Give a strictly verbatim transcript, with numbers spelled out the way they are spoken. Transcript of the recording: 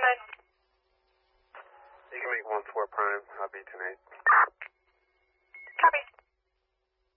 nine. You can make one four prime. I'll be tonight. Copy.